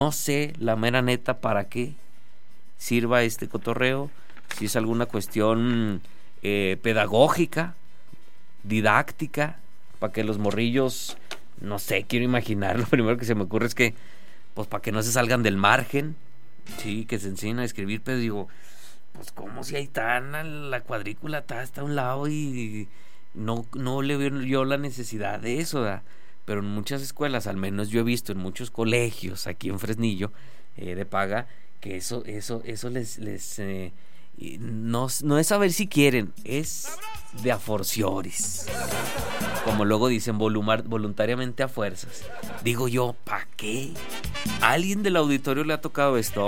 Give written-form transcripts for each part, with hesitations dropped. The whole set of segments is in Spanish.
No sé, la mera neta, para qué sirva este cotorreo, si es alguna cuestión pedagógica, didáctica, para que los morrillos, no sé, quiero imaginar, lo primero que se me ocurre es que, pues para que no se salgan del margen, sí, que se enseñen a escribir, pero digo, pues como si ahí están, la cuadrícula está a un lado y no le veo yo la necesidad de eso, ¿verdad? Pero en muchas escuelas, al menos yo he visto en muchos colegios aquí en Fresnillo, de paga, que eso les no es saber si quieren, es de a forcioris, como luego dicen, voluntariamente a fuerzas. Digo yo, ¿para qué? ¿A alguien del auditorio le ha tocado esto?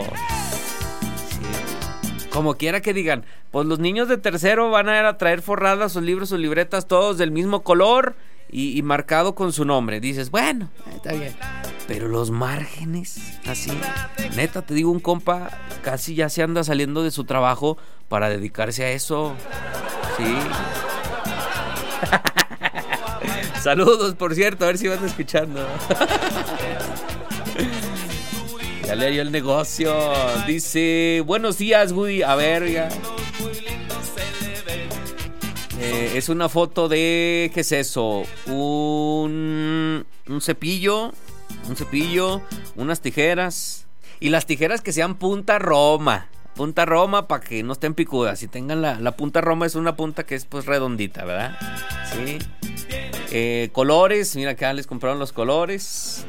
Sí. Como quiera que digan, pues los niños de tercero van a ir a traer forradas sus libros, sus libretas, todos del mismo color y marcado con su nombre. Dices, bueno, está bien. Pero los márgenes, así, neta, te digo, un compa casi ya se anda saliendo de su trabajo para dedicarse a eso. Sí. Saludos, por cierto, a ver si van escuchando. Ya le dio el negocio. Dice, buenos días, Woody. A ver, ya. Es una foto de, ¿qué es eso? Un cepillo, unas tijeras. Y las tijeras que sean punta roma para que no estén picudas. Si tengan la punta roma, es una punta que es pues redondita, ¿verdad? Sí. Colores, mira acá les compraron los colores.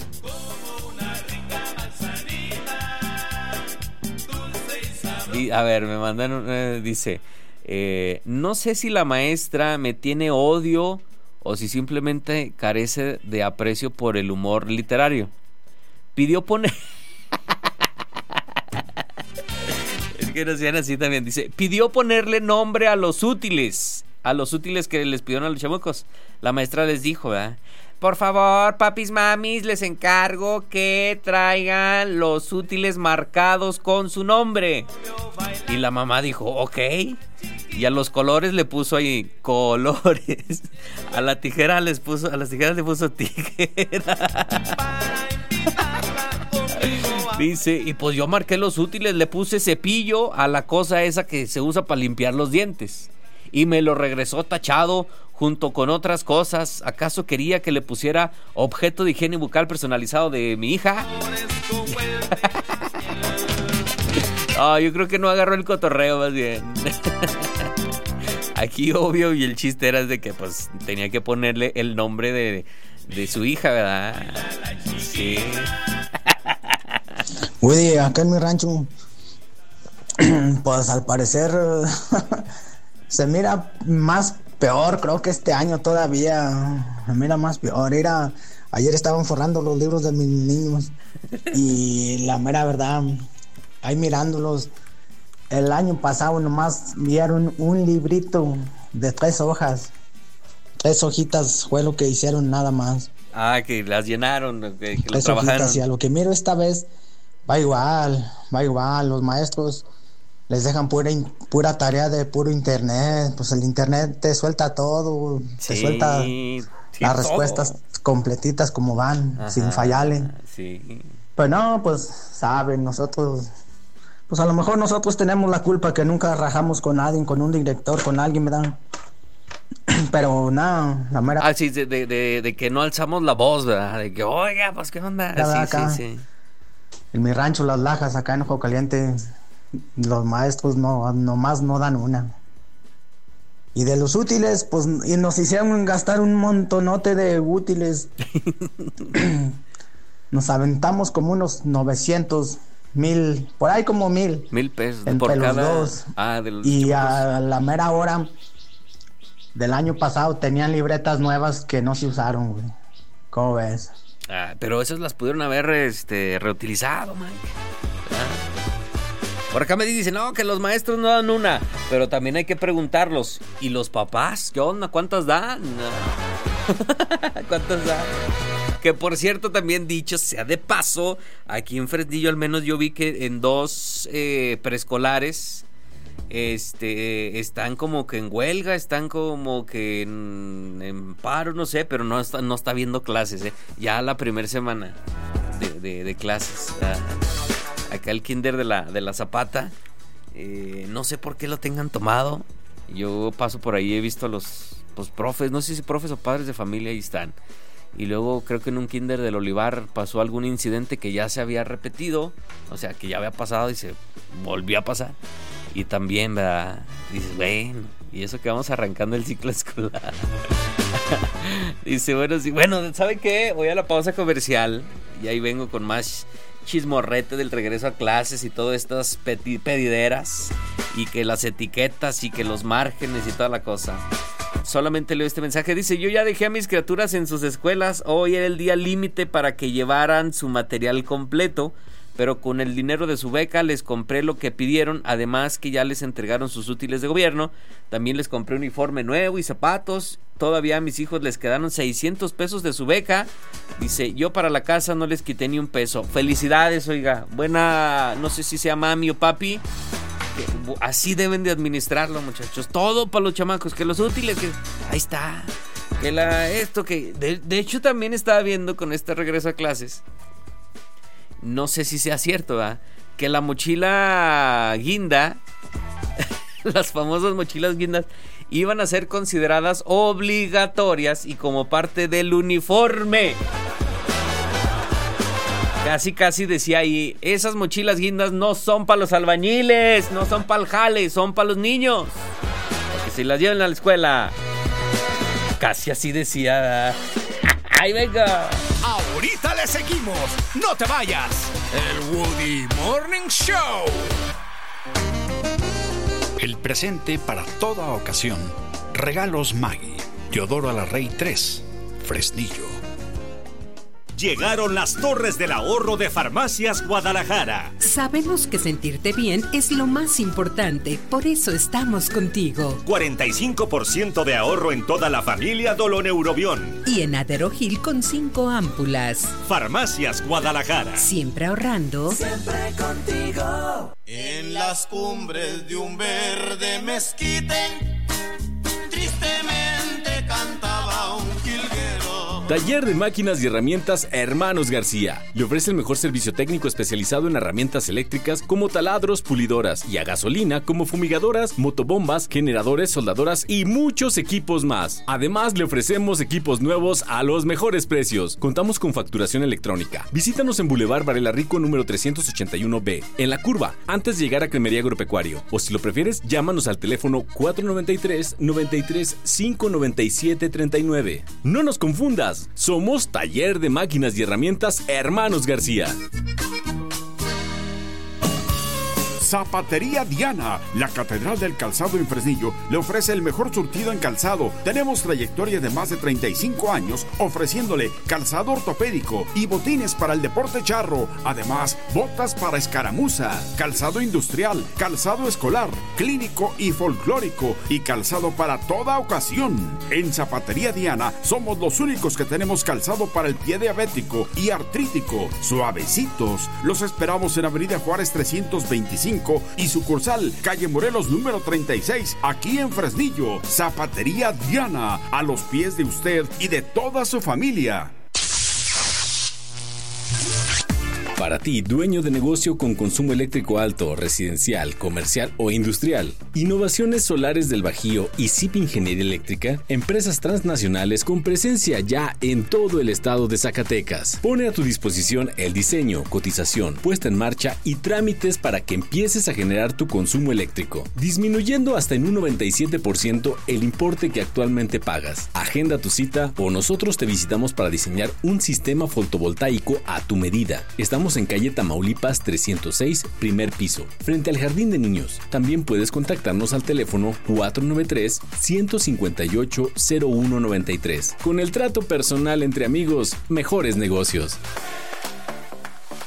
A ver, me mandan, dice, no sé si la maestra me tiene odio o si simplemente carece de aprecio por el humor literario. Pidió poner... Es que no sean así también. Dice, pidió ponerle nombre a los útiles que les pidieron a los chamucos. La maestra les dijo, ¿verdad? Por favor, papis, mamis, les encargo que traigan los útiles marcados con su nombre. Y la mamá dijo, ok. Y a los colores le puso ahí colores. A las tijeras le puso tijera. Dice, y pues yo marqué los útiles, le puse cepillo a la cosa esa que se usa para limpiar los dientes. Y me lo regresó tachado junto con otras cosas. ¿Acaso quería que le pusiera objeto de higiene bucal personalizado de mi hija? Yo creo que no agarró el cotorreo, más bien. Aquí obvio, y el chiste era de que pues tenía que ponerle el nombre de su hija, ¿verdad? Sí. Woody, acá en mi rancho, pues al parecer se mira más peor, creo que este año todavía se mira más peor. Ayer estaban forrando los libros de mis niños y la mera verdad, ahí mirándolos, el año pasado nomás vieron un librito de 3 hojas, 3 hojitas fue lo que hicieron nada más. Que las llenaron, que 3 trabajaron. hojitas, y a lo que miro esta vez va igual, los maestros les dejan pura tarea de puro internet, pues el internet te suelta todo, sí, te suelta las respuestas completitas como van, sin fallarle. Sí. Pero no, pues saben, nosotros, pues a lo mejor nosotros tenemos la culpa que nunca rajamos con nadie, con un director, con alguien, ¿verdad? Pero no, la mera... Sí, de que no alzamos la voz, ¿verdad? De que, oiga, pues qué onda. Sí. En mi rancho, Las Lajas, acá en Ojo Caliente, los maestros nomás no dan una. Y de los útiles, pues, y nos hicieron gastar un montonote de útiles. Nos aventamos como unos 900, 1000, por ahí como 1000. 1000 pesos entre por los cada dos. De los y chicos. A la mera hora del año pasado tenían libretas nuevas que no se usaron, güey. ¿Cómo ves? Pero esas las pudieron haber reutilizado, Mike. Por acá me dicen, no, que los maestros no dan una, pero también hay que preguntarlos. ¿Y los papás? ¿Qué onda? ¿Cuántas dan? ¿Cuántas dan? Que por cierto, también dicho sea de paso, aquí en Fresnillo al menos yo vi que en 2 preescolares están como que en huelga, están como que en paro, no sé, pero no está viendo clases, ya la primera semana de clases. Acá el kinder de la Zapata, no sé por qué lo tengan tomado. Yo paso por ahí, he visto a los profes, no sé si profes o padres de familia, ahí están. Y luego creo que en un kinder del Olivar pasó algún incidente que ya se había repetido, o sea, que ya había pasado y se volvió a pasar. Y también, ¿verdad? Dices, bueno, y eso que vamos arrancando el ciclo escolar. Dice, bueno, sí, bueno, ¿sabe qué? Voy a la pausa comercial y ahí vengo con más chismorrete del regreso a clases y todas estas pedideras y que las etiquetas y que los márgenes y toda la cosa. Solamente leo este mensaje, dice, yo ya dejé a mis criaturas en sus escuelas, hoy era el día límite para que llevaran su material completo, pero con el dinero de su beca les compré lo que pidieron, además que ya les entregaron sus útiles de gobierno, también les compré uniforme nuevo y zapatos, todavía a mis hijos les quedaron 600 pesos de su beca, dice, yo para la casa no les quité ni un peso, felicidades, oiga, buena, no sé si sea mami o papi, así deben de administrarlo, muchachos, todo para los chamacos, que los útiles, que ahí está, que de hecho también estaba viendo con este regreso a clases, no sé si sea cierto, ¿verdad? Que la mochila guinda, las famosas mochilas guindas, iban a ser consideradas obligatorias y como parte del uniforme. Casi decía ahí, esas mochilas guindas no son para los albañiles, no son para el jale, son para los niños, porque si las llevan a la escuela. Casi así decía. ¡Ahí venga! Ahorita le seguimos, no te vayas. El Woody Morning Show. El presente para toda ocasión. Regalos Maggi. Teodoro Alarrey 3, Fresnillo. Llegaron las Torres del Ahorro de Farmacias Guadalajara. Sabemos que sentirte bien es lo más importante, por eso estamos contigo. 45% de ahorro en toda la familia Doloneurobión. Y en Aderogil con 5 ámpulas. Farmacias Guadalajara. Siempre ahorrando. Siempre contigo. En las cumbres de un verde mezquite, tristemente cantaba un jilguero. Taller de Máquinas y Herramientas Hermanos García. Le ofrece el mejor servicio técnico especializado en herramientas eléctricas como taladros, pulidoras y a gasolina como fumigadoras, motobombas, generadores, soldadoras y muchos equipos más. Además, le ofrecemos equipos nuevos a los mejores precios. Contamos con facturación electrónica. Visítanos en Boulevard Varela Rico número 381B, en La Curva, antes de llegar a Cremería Agropecuario. O si lo prefieres, llámanos al teléfono 493-93-597-39. No nos confundas. Somos Taller de Máquinas y Herramientas Hermanos García. Zapatería Diana, la catedral del calzado en Fresnillo, le ofrece el mejor surtido en calzado. Tenemos trayectoria de más de 35 años ofreciéndole calzado ortopédico y botines para el deporte charro. Además, botas para escaramuza, calzado industrial, calzado escolar, clínico y folclórico y calzado para toda ocasión. En Zapatería Diana somos los únicos que tenemos calzado para el pie diabético y artrítico. Suavecitos. Los esperamos en Avenida Juárez 325 y sucursal calle Morelos número 36, aquí en Fresnillo. Zapatería Diana, a los pies de usted y de toda su familia. Para ti, dueño de negocio con consumo eléctrico alto, residencial, comercial o industrial, Innovaciones Solares del Bajío y CIP Ingeniería Eléctrica, empresas transnacionales con presencia ya en todo el estado de Zacatecas. Pone a tu disposición el diseño, cotización, puesta en marcha y trámites para que empieces a generar tu consumo eléctrico, disminuyendo hasta en un 97% el importe que actualmente pagas. Agenda tu cita o nosotros te visitamos para diseñar un sistema fotovoltaico a tu medida. Estamos en calle Tamaulipas 306, primer piso, frente al Jardín de Niños. También puedes contactarnos al teléfono 493-158-0193. Con el trato personal entre amigos, mejores negocios.